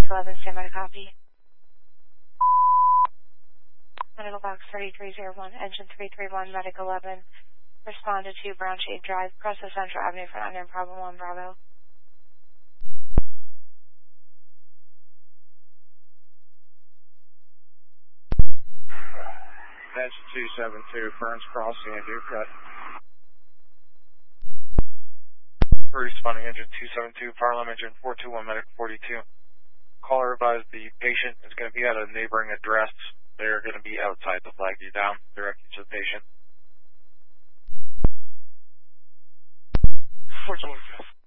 11, stand by to copy. Medical box 3301, engine 331, medic 11. Responded to Brown Shade Drive, across the Central Avenue front under Problem 1 Bravo. Engine 272, Ferns Crossing, and Duke Cut. Responding engine 272, fire alarm engine 421, medic 42. Caller advised the patient is going to be at a neighboring address. They're going to be outside to flag you down, direct you to the patient. 421.